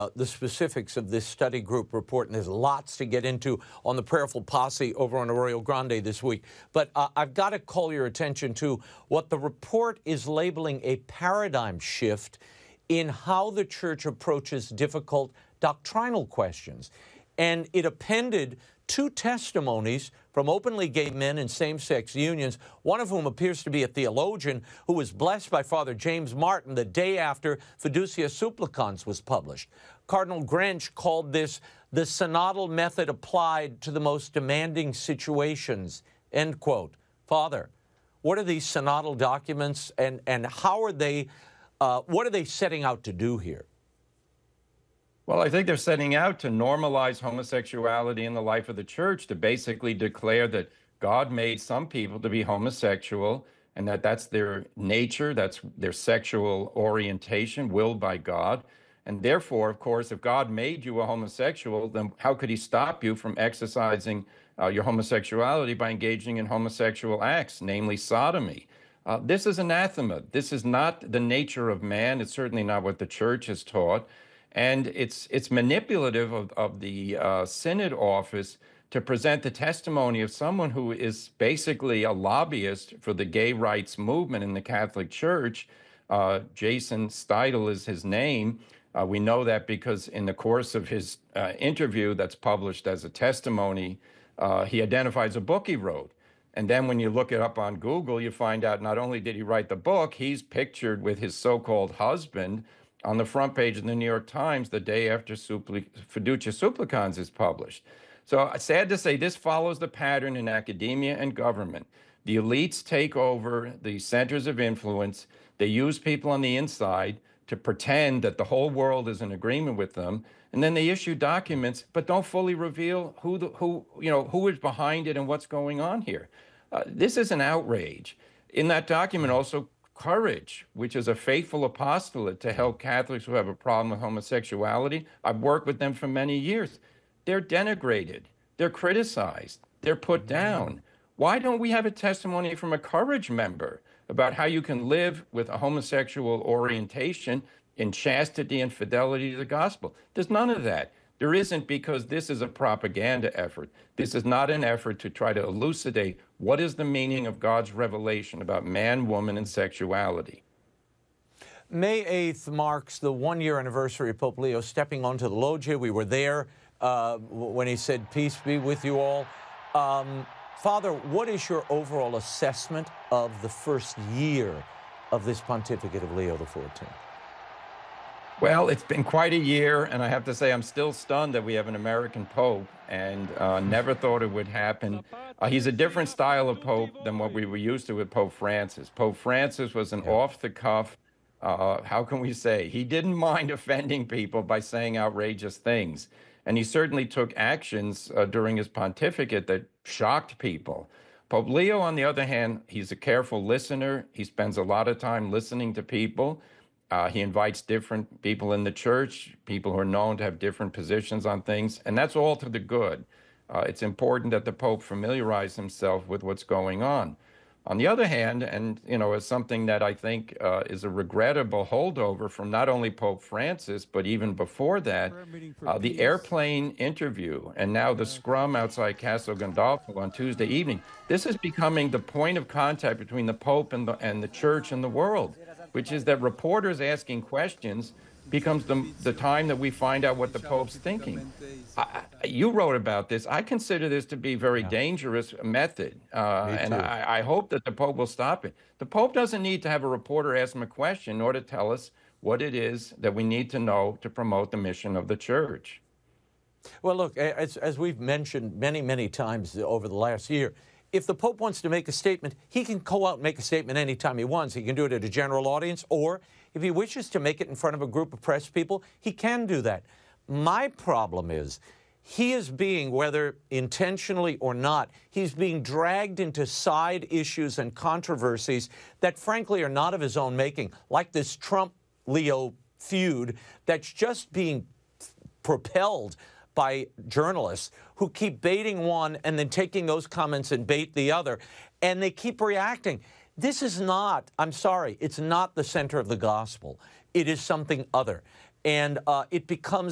the specifics of this study group report, and there's lots to get into on the Prayerful Posse over on Arroyo Grande this week. But I've got to call your attention to what the report is labeling a paradigm shift in how the church approaches difficult doctrinal questions. And it appended two testimonies from openly gay men in same-sex unions, one of whom appears to be a theologian who was blessed by Father James Martin the day after Fiducia Supplicans was published. Cardinal Grench called this the synodal method applied to the most demanding situations, end quote. Father, what are these synodal documents, and how are they, what are they setting out to do here? Well, I think they're setting out to normalize homosexuality in the life of the church, to basically declare that God made some people to be homosexual and that that's their nature, that's their sexual orientation, willed by God. And therefore, of course, if God made you a homosexual, then how could he stop you from exercising your homosexuality by engaging in homosexual acts, namely sodomy? This is anathema. This is not the nature of man. It's certainly not what the church has taught. And it's manipulative of the synod office to present the testimony of someone who is basically a lobbyist for the gay rights movement in the Catholic Church. Jason Steidl is his name. We know that because in the course of his interview that's published as a testimony, he identifies a book he wrote. And then when you look it up on Google, you find out not only did he write the book, he's pictured with his so-called husband on the front page of the New York Times the day after Fiducia Supplicans is published. So sad to say, this follows the pattern in academia and government. The elites take over the centers of influence. They use people on the inside to pretend that the whole world is in agreement with them, and then they issue documents, but don't fully reveal who is behind it and what's going on here. This is an outrage. In that document also, Courage, which is a faithful apostolate to help Catholics who have a problem with homosexuality. I've worked with them for many years. They're denigrated. They're criticized. They're put down. Why don't we have a testimony from a Courage member about how you can live with a homosexual orientation in chastity and fidelity to the gospel? There's none of that. There isn't, because this is a propaganda effort. This is not an effort to try to elucidate what is the meaning of God's revelation about man, woman, and sexuality. May 8th marks the one-year anniversary of Pope Leo stepping onto the loggia. We were there when he said, "Peace be with you all." Father, what is your overall assessment of the first year of this pontificate of Leo XIV? Well, it's been quite a year, and I have to say I'm still stunned that we have an American pope, and never thought it would happen. He's a different style of pope than what we were used to with Pope Francis. Pope Francis was an off-the-cuff, how can we say, he didn't mind offending people by saying outrageous things. And he certainly took actions during his pontificate that shocked people. Pope Leo, on the other hand, he's a careful listener. He spends a lot of time listening to people. He invites different people in the church, people who are known to have different positions on things, and that's all to the good. It's important that the Pope familiarize himself with what's going on. On the other hand, and as something that I think is a regrettable holdover from not only Pope Francis, but even before that, the airplane interview and now the scrum outside Castel Gandolfo on Tuesday evening, this is becoming the point of contact between the Pope and the church and the world, which is that reporters asking questions becomes the time that we find out what the Pope's thinking. You wrote about this. I consider this to be a very dangerous method, and I hope that the Pope will stop it. The Pope doesn't need to have a reporter ask him a question in order to tell us what it is that we need to know to promote the mission of the Church. Well, look, as we've mentioned many, many times over the last year, if the Pope wants to make a statement, he can go out and make a statement anytime he wants. He can do it at a general audience, or if he wishes to make it in front of a group of press people, he can do that. My problem is he is being, whether intentionally or not, he's being dragged into side issues and controversies that frankly are not of his own making, like this Trump-Leo feud that's just being propelled by journalists who keep baiting one and then taking those comments and bait the other, and they keep reacting. This is not, I'm sorry, it's not the center of the gospel. It is something other. And it becomes